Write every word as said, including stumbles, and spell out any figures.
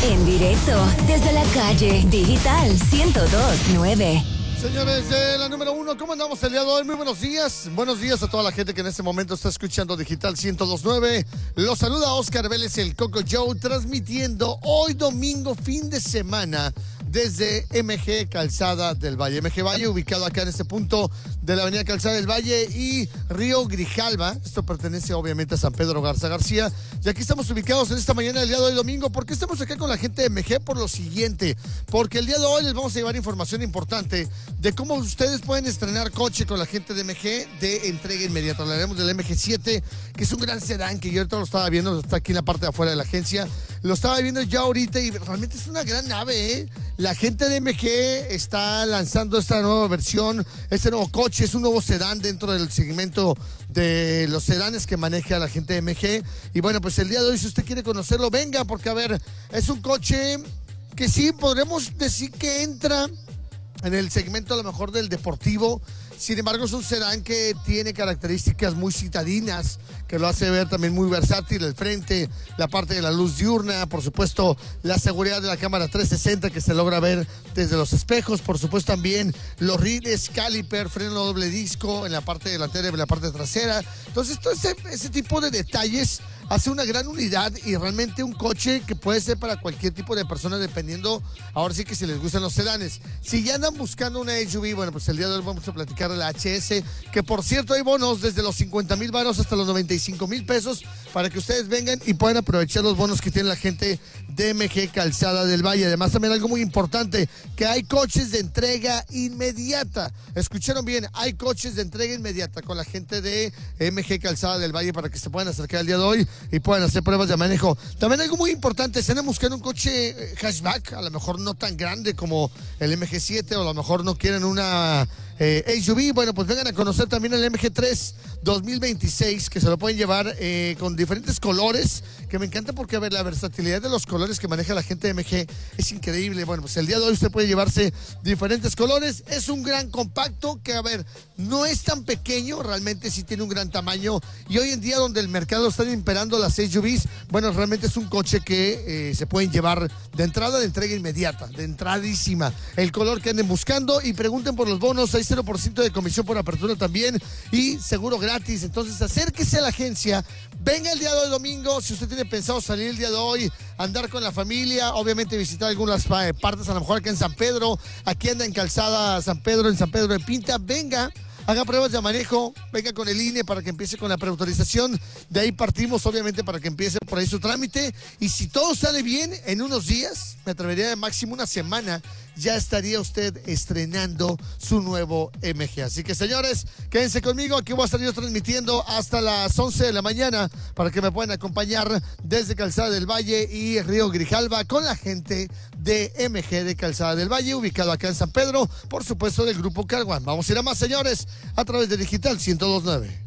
En directo desde la calle Digital ciento dos punto nueve. Señores de la número uno, ¿cómo andamos el día de hoy? Muy buenos días. Buenos días a toda la gente que en este momento está escuchando Digital ciento dos punto nueve. Los saluda Oscar Vélez, el Coco Joe, transmitiendo hoy domingo, fin de semana, desde M G Calzada del Valle. M G Valle, ubicado acá en este punto de la avenida Calzada del Valle y Río Grijalva. Esto pertenece obviamente a San Pedro Garza García. Y aquí estamos ubicados en esta mañana del día de hoy domingo. ¿Por qué estamos acá con la gente de M G? Por lo siguiente, porque el día de hoy les vamos a llevar información importante de cómo ustedes pueden estrenar coche con la gente de M G de entrega inmediata. Hablaremos del M G siete, que es un gran sedán que yo ahorita lo estaba viendo, está aquí en la parte de afuera de la agencia. Lo estaba viendo ya ahorita y realmente es una gran nave, ¿eh? La gente de M G está lanzando esta nueva versión, este nuevo coche, es un nuevo sedán dentro del segmento de los sedanes que maneja la gente de M G. Y bueno, pues el día de hoy, si usted quiere conocerlo, venga, porque a ver, es un coche que sí, podremos decir que entra en el segmento a lo mejor del deportivo. Sin embargo, es un sedán que tiene características muy citadinas, que lo hace ver también muy versátil. El frente, la parte de la luz diurna, por supuesto, la seguridad de la cámara trescientos sesenta que se logra ver desde los espejos. Por supuesto, también los rines, caliper, freno doble disco en la parte delantera y en la parte trasera. Entonces, todo ese, ese tipo de detalles hace una gran unidad y realmente un coche que puede ser para cualquier tipo de persona, dependiendo, ahora sí que si les gustan los sedanes. Si ya andan buscando una S U V, bueno, pues el día de hoy vamos a platicar de la H S, que por cierto hay bonos desde los cincuenta mil varos hasta los noventa y cinco mil pesos para que ustedes vengan y puedan aprovechar los bonos que tiene la gente de M G Calzada del Valle. Además, también algo muy importante, que hay coches de entrega inmediata. Escucharon bien, hay coches de entrega inmediata con la gente de M G Calzada del Valle para que se puedan acercar el día de hoy y puedan hacer pruebas de manejo. También algo muy importante, si andan buscando un coche hatchback, a lo mejor no tan grande como el M G siete, o a lo mejor no quieren una eh, S U V, bueno, pues vengan a conocer también el M G tres dos mil veintiséis, que se lo pueden llevar eh, con diferentes colores, que me encanta porque, a ver, la versatilidad de los colores que maneja la gente de M G es increíble. Bueno, pues el día de hoy usted puede llevarse diferentes colores. Es un gran compacto que, a ver, no es tan pequeño, realmente sí tiene un gran tamaño, y hoy en día donde el mercado está imperando las S U Vs, bueno, realmente es un coche que eh, se pueden llevar de entrada, de entrega inmediata, de entradísima. El color que anden buscando, y pregunten por los bonos, hay cero por ciento de comisión por apertura también y seguro gratis. Entonces acérquese a la agencia, venga el día de hoy domingo. Si usted tiene pensado salir el día de hoy, andar con la familia, obviamente visitar algunas partes, a lo mejor acá en San Pedro, aquí anda en Calzada San Pedro, en San Pedro de Pinta, venga, haga pruebas de manejo, venga con el I N E para que empiece con la preautorización. De ahí partimos, obviamente, para que empiece por ahí su trámite. Y si todo sale bien, en unos días, me atrevería de máximo una semana, ya estaría usted estrenando su nuevo M G. Así que, señores, quédense conmigo. Aquí voy a estar yo transmitiendo hasta las once de la mañana para que me puedan acompañar desde Calzada del Valle y Río Grijalva con la gente de M G de Calzada del Valle, ubicado acá en San Pedro, por supuesto, del Grupo Car One. Vamos a ir a más, señores, a través de Digital ciento dos punto nueve.